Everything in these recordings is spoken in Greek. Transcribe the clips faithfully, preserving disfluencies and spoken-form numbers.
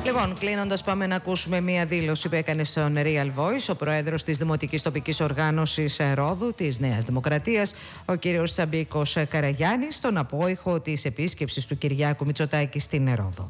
Λοιπόν, κλείνοντας, πάμε να ακούσουμε μία δήλωση που έκανε στον Real Voice ο πρόεδρος της Δημοτικής Τοπικής Οργάνωσης Ρόδου της Νέας Δημοκρατίας, ο κύριος Τσαμπίκος Καραγιάννης, στον απόϊχο της επίσκεψης του Κυριάκου Μητσοτάκη στην Ρόδο.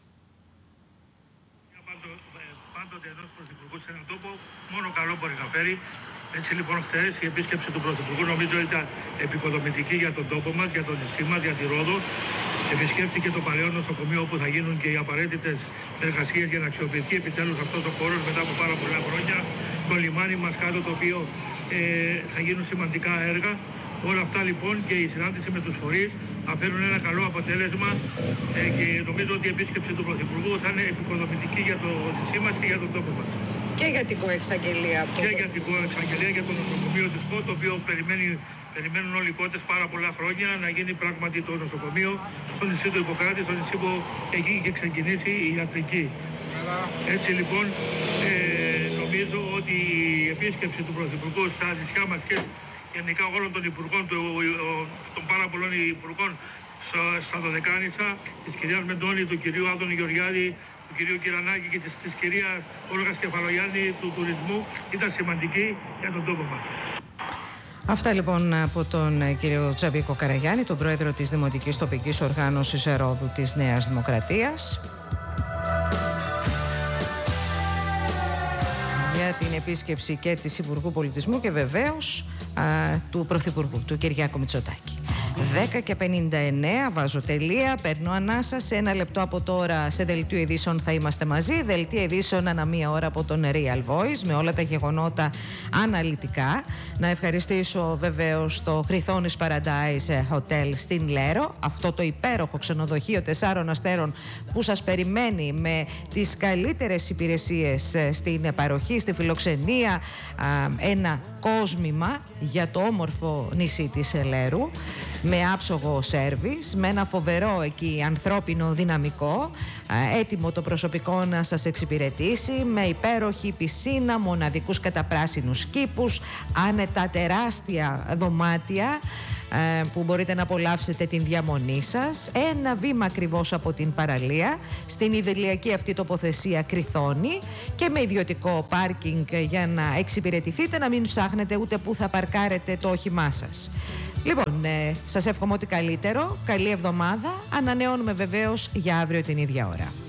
Πάντοτε ενός πρωθυπουργού σε έναν τόπο, μόνο καλό μπορεί να φέρει. Έτσι λοιπόν, χτες η επίσκεψη του Πρωθυπουργού νομίζω ήταν επικοδομητική για τον τόπο μας, για το νησί μας, για τη Ρόδο. Επισκέφθηκε το παλαιό νοσοκομείο όπου θα γίνουν και οι απαραίτητες εργασίες για να αξιοποιηθεί επιτέλους αυτός ο χώρος μετά από πάρα πολλά χρόνια. Το λιμάνι μας κάτω, το οποίο ε, θα γίνουν σημαντικά έργα. Όλα αυτά λοιπόν και η συνάντηση με τους φορείς θα φέρουν ένα καλό αποτέλεσμα ε, και νομίζω ότι η επίσκεψη του Πρωθυπουργού θα είναι επικοδομητική για το νησί μας και για τον τόπο μας. Και για την κοεξαγγελία. Και για την κοεξαγγελία για το νοσοκομείο της ΚΟ, το οποίο περιμένει, περιμένουν όλοι οι κότες πάρα πολλά χρόνια να γίνει πράγματι το νοσοκομείο στο νησί του Ιπποκράτη, στο νησί που εκεί είχε ξεκινήσει η ιατρική. Έτσι λοιπόν ε, νομίζω ότι η επίσκεψη του Πρωθυπουργού στα νησιά μας και γενικά όλων των υπουργών, των πάρα πολλών υπουργών στα Δωδεκάνησα, της κυρίας Μεντώνη, του κυρίου Άδωνη Γεωργιάδη, του κυρίου Κυρανάκη και της, της κυρίας Όλγας Κεφαλογιάννη του τουρισμού, ήταν σημαντική για τον τόπο μας. Αυτά λοιπόν από τον κύριο Τσαμπίκο Καραγιάννη, τον πρόεδρο της Δημοτικής Τοπικής Οργάνωσης Ρόδου της Νέας Δημοκρατίας, για την επίσκεψη και της Υπουργού Πολιτισμού και βεβαίως α, του Πρωθυπουργού, του Κυριάκου Μητσοτάκη. δέκα και πενήντα εννέα, βάζω τελεία, παίρνω ανάσα. Σε ένα λεπτό από τώρα σε δελτίο ειδήσεων θα είμαστε μαζί. Δελτίο ειδήσεων ανά μία ώρα από τον Real Voice, με όλα τα γεγονότα αναλυτικά. Να ευχαριστήσω βεβαίως το Χριθόνης Paradise Hotel στην Λέρο, αυτό το υπέροχο ξενοδοχείο τεσσάρων αστέρων που σας περιμένει με τις καλύτερες υπηρεσίες στην παροχή, στη φιλοξενία, ένα κόσμημα για το όμορφο νησί της Λέρου, με άψογο σέρβις, με ένα φοβερό εκεί ανθρώπινο δυναμικό, έτοιμο το προσωπικό να σας εξυπηρετήσει, με υπέροχη πισίνα, μοναδικούς καταπράσινους κήπους, άνετα τεράστια δωμάτια που μπορείτε να απολαύσετε την διαμονή σας, ένα βήμα ακριβώς από την παραλία, στην ιδηλιακή αυτή τοποθεσία Κριθόνη, και με ιδιωτικό πάρκινγκ για να εξυπηρετηθείτε, να μην ψάχνετε ούτε που θα παρκάρετε το όχημά σας. Λοιπόν, ε, σας εύχομαι ό,τι καλύτερο, καλή εβδομάδα, ανανεώνουμε βεβαίως για αύριο την ίδια ώρα.